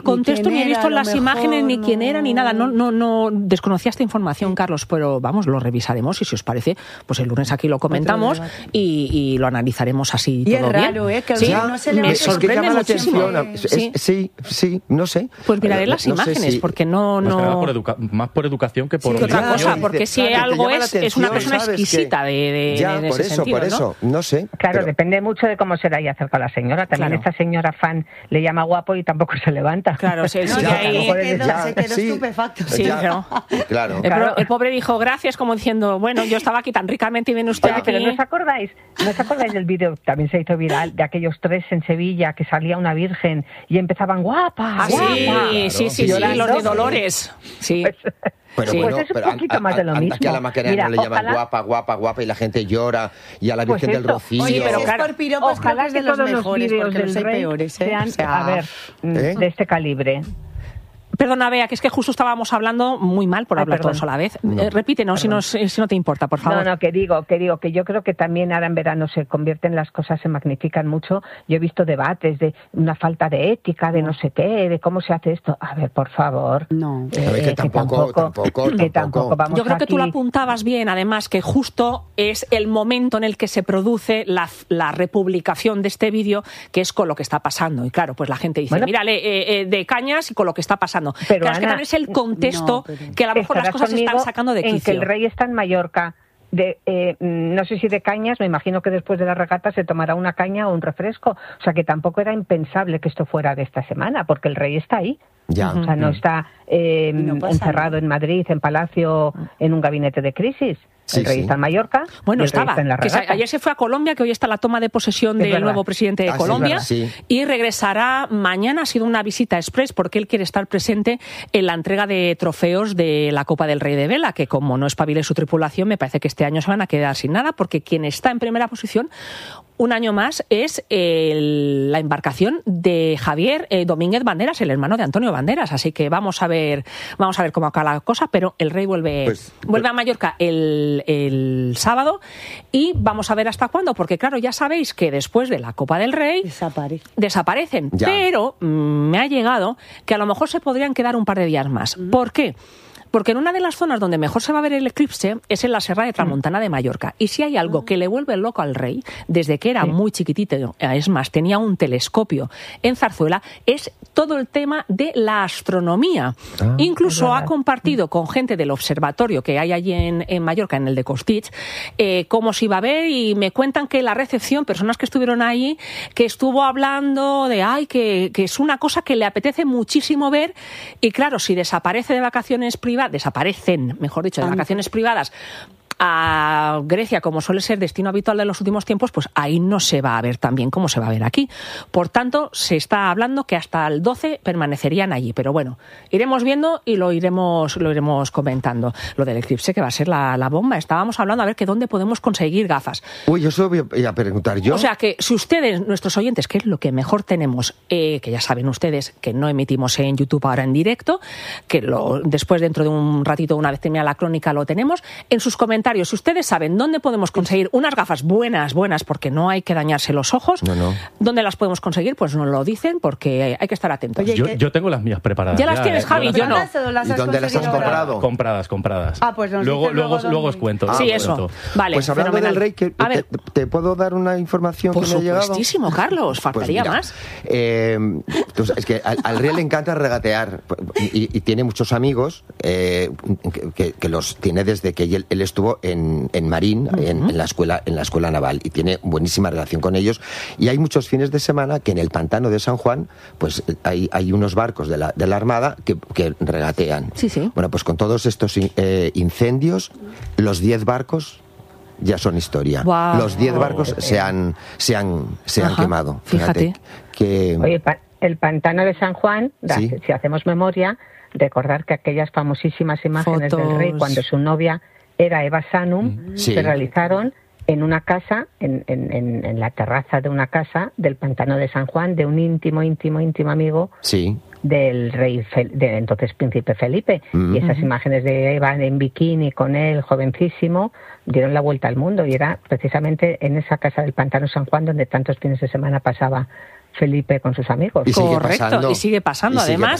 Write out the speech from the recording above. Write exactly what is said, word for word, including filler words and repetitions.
contesto ni, ni he visto las mejor, imágenes, ni no. quién era, ni nada. No, no, no desconocía esta información, Carlos, pero vamos, lo revisaremos y si os parece, pues el lunes aquí lo comentamos y, y lo analizaremos así y todo es raro, bien. ¿eh? Que sí, no se le me sorprende es que muchísimo. es, sí. sí, sí, no sé. Pues miraré las no imágenes, si... porque no... no... Más, por educa... más por educación que por... Sí, otra cosa, porque si claro, algo es, es una persona exquisita que... de, de, ya, de por ese eso, sentido, por ¿no? eso, no sé. Claro, pero... depende mucho de cómo será y acerca la señora. También claro. esta señora fan le llama guapo y tampoco se levanta. Claro, sí, no, sí, ya, ahí... se quedó, ya, se quedó sí, estupefacto. Sí, ya, pero... claro. El, claro. el pobre dijo gracias, como diciendo, bueno, yo estaba aquí tan ricamente y viene usted Oye, aquí. Pero ¿no os acordáis? ¿No os acordáis del vídeo? También se hizo viral de aquellos tres en Sevilla que salía una virgen y empezaban guapa, ah, guapa. Sí, claro. sí, sí, sí, sí, los de Dolores. Sí. Pero sí. bueno, pues es un pero poquito a, a, más de lo a, mismo. Aquí a la Macarena Mira, no le llaman ojalá... guapa, guapa, guapa y la gente llora y a la Virgen pues del Rocío. Oye, pero sí, claro, por piropos ojalá creo que es de que los todos mejores, los porque vídeos los del hay rey peores, ¿eh? sean, o sea... a ver, ¿Eh? de este calibre. Perdona, Bea, que es que justo estábamos hablando muy mal por Ay, hablar perdón. todos a la vez. No, eh, repítenos si no, si no te importa, por favor. No, no, que digo, que digo, que yo creo que también ahora en verano se convierten las cosas, se magnifican mucho. Yo he visto debates de una falta de ética, de no sé qué, de cómo se hace esto. A ver, por favor. No. Eh, A ver, que tampoco, tampoco, que tampoco vamos Yo creo que aquí... tú lo apuntabas bien, además, que justo es el momento en el que se produce la, la republicación de este vídeo, que es con lo que está pasando. Y claro, pues la gente dice, bueno, mírale, eh, eh, de cañas y con lo que está pasando. Pero claro, Ana, es que es el contexto no, pero... que a lo mejor las cosas se están sacando de quicio. En que el rey está en Mallorca, de, eh, no sé si de cañas, me imagino que después de la regata se tomará una caña o un refresco. O sea que tampoco era impensable que esto fuera de esta semana, porque el rey está ahí. Ya. O sea, no está eh, no encerrado en Madrid, en Palacio, en un gabinete de crisis. Sí, el rey sí. está en Mallorca. Bueno, y el estaba. Rey está en la que se, regata. ayer se fue a Colombia, que hoy está la toma de posesión del verdad. nuevo presidente de Ah, sí, Colombia. sí. Y regresará mañana. Ha sido una visita express porque él quiere estar presente en la entrega de trofeos de la Copa del Rey de Vela, que como no espabile su tripulación, me parece que este año se van a quedar sin nada, porque quien está en primera posición un año más es el, la embarcación de Javier eh, Domínguez Banderas, el hermano de Antonio Banderas. Así que vamos a ver, vamos a ver cómo acaba la cosa, pero el rey vuelve, pues, vuelve pues, a Mallorca el, el sábado y vamos a ver hasta cuándo, porque claro, ya sabéis que después de la Copa del Rey Desaparece. desaparecen, ya. pero mm, me ha llegado que a lo mejor se podrían quedar un par de días más. Mm. ¿Por qué? Porque en una de las zonas donde mejor se va a ver el eclipse es en la Serra de Tramontana de Mallorca. Y si hay algo que le vuelve loco al rey, desde que era sí. muy chiquitito, es más, tenía un telescopio en Zarzuela, es todo el tema de la astronomía. Ah, Incluso ha compartido con gente del observatorio que hay allí en, en Mallorca, en el de Costitx, eh, cómo se iba a ver, y me cuentan que la recepción, personas que estuvieron ahí, que estuvo hablando de, ay, que, que es una cosa que le apetece muchísimo ver, y claro, si desaparece de vacaciones privadas, desaparecen, mejor dicho, de vacaciones privadas a Grecia, como suele ser destino habitual de los últimos tiempos, pues ahí no se va a ver tan bien como se va a ver aquí. Por tanto, se está hablando que hasta el doce permanecerían allí. Pero bueno, iremos viendo y lo iremos lo iremos comentando. Lo del eclipse, que va a ser la, la bomba. Estábamos hablando a ver que dónde podemos conseguir gafas. Uy, eso voy a preguntar yo. O sea que si ustedes, nuestros oyentes, que es lo que mejor tenemos, eh, que ya saben ustedes que no emitimos en YouTube ahora en directo, que lo, después dentro de un ratito, una vez termina la crónica, lo tenemos, en sus comentarios, si ustedes saben dónde podemos conseguir unas gafas buenas, buenas, porque no hay que dañarse los ojos, no, no. ¿dónde las podemos conseguir? Pues nos lo dicen, porque hay que estar atentos. Oye, yo, que... yo tengo las mías preparadas. ¿Ya, ya las tienes, eh, Javi? Yo no. ¿Y dónde las has comprado? Compradas, compradas. Ah, pues nos luego, luego, luego, luego os cuento. Ah, sí, bueno. eso. Vale, pues hablando fenomenal. del rey, que, a ver. Te, ¿te puedo dar una información Por que me ha llegado? Por supuestísimo, Carlos. Faltaría pues mira, más. Eh, pues es que al, al rey le encanta regatear y, y tiene muchos amigos eh, que, que los tiene desde que él, él estuvo en, en Marín, uh-huh. en, en la escuela en la escuela naval, y tiene buenísima relación con ellos, y hay muchos fines de semana que en el pantano de San Juan pues hay, hay unos barcos de la, de la Armada que, que regatean. Sí, sí. Bueno, pues con todos estos eh, incendios, los diez barcos ya son historia. Wow. Los diez barcos se han se han se han Ajá, quemado. Fíjate. Fíjate que Oye, pa- el pantano de San Juan, ¿Sí? si hacemos memoria, recordar que aquellas famosísimas imágenes Fotos. del rey cuando su novia era Eva Sanum, Sí. se realizaron en una casa, en, en, en, en la terraza de una casa del pantano de San Juan, de un íntimo, íntimo, íntimo amigo sí. del rey, Fel- de entonces príncipe Felipe. Mm. Y esas uh-huh. imágenes de Eva en bikini con él, jovencísimo, dieron la vuelta al mundo, y era precisamente en esa casa del pantano San Juan donde tantos fines de semana pasaba Felipe con sus amigos. Y sigue Correcto, pasando. y sigue pasando. Y sigue Además,